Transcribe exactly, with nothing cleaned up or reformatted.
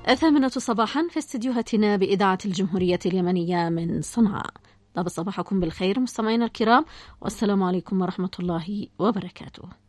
الثامنة صباحا في استديوهاتنا بإذاعة الجمهورية اليمنية من صنعاء. طاب صباحكم بالخير مستمعينا الكرام، والسلام عليكم ورحمة الله وبركاته.